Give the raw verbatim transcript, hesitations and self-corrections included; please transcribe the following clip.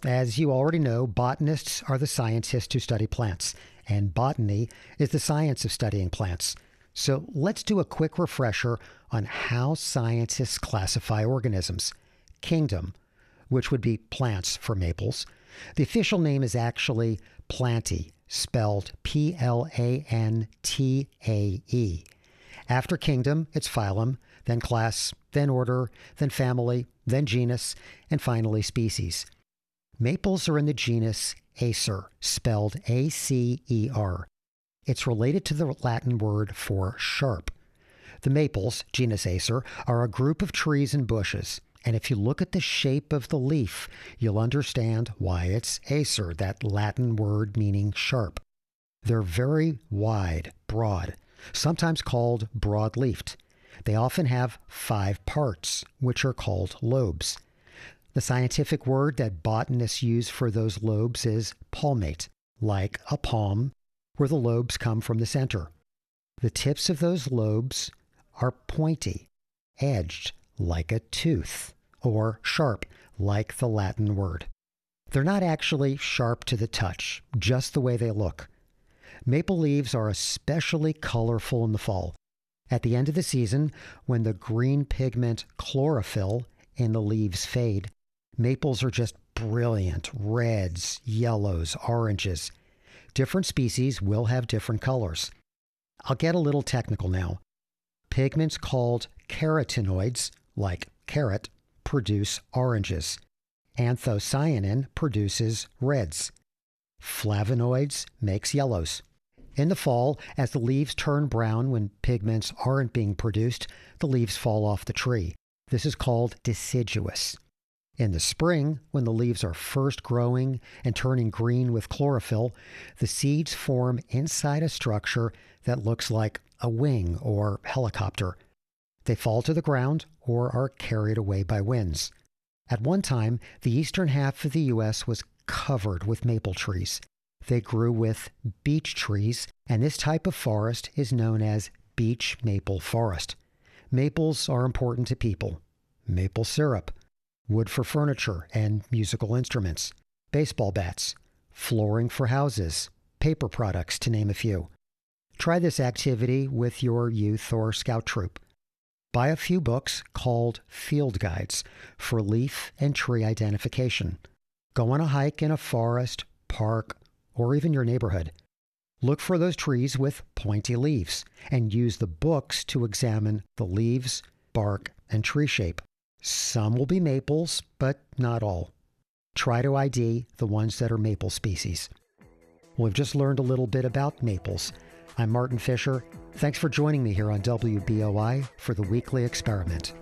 As you already know, botanists are the scientists who study plants, and botany is the science of studying plants. So let's do a quick refresher on how scientists classify organisms. Kingdom, which would be plants for maples. The official name is actually Plantae, spelled P L A N T A E. After kingdom, it's phylum, then class, then order, then family, then genus, and finally species. Maples are in the genus Acer, spelled A C E R. It's related to the Latin word for sharp. The maples, genus Acer, are a group of trees and bushes. And if you look at the shape of the leaf, you'll understand why it's acer, that Latin word meaning sharp. They're very wide, broad, sometimes called broad-leafed. They often have five parts, which are called lobes. The scientific word that botanists use for those lobes is palmate, like a palm, where the lobes come from the center. The tips of those lobes are pointy, edged, like a tooth, or sharp, like the Latin word. They're not actually sharp to the touch, just the way they look. Maple leaves are especially colorful in the fall. At the end of the season, when the green pigment chlorophyll in the leaves fade, maples are just brilliant reds, yellows, oranges. Different species will have different colors. I'll get a little technical now. Pigments called carotenoids, like carrot, produce oranges. Anthocyanin produces reds. Flavonoids makes yellows. In the fall, as the leaves turn brown when pigments aren't being produced, the leaves fall off the tree. This is called deciduous. In the spring, when the leaves are first growing and turning green with chlorophyll, the seeds form inside a structure that looks like a wing or helicopter. They fall to the ground or are carried away by winds. At one time, the eastern half of the U S was covered with maple trees. They grew with beech trees, and this type of forest is known as beech maple forest. Maples are important to people. Maple syrup, wood for furniture and musical instruments, baseball bats, flooring for houses, paper products, to name a few. Try this activity with your youth or scout troop. Buy a few books called field guides for leaf and tree identification. Go on a hike in a forest, park, or even your neighborhood. Look for those trees with pointy leaves and use the books to examine the leaves, bark, and tree shape. Some will be maples, but not all. Try to I D the ones that are maple species. Well, we've just learned a little bit about maples. I'm Martin Fisher. Thanks for joining me here on W B O I for the Weekly Experiment.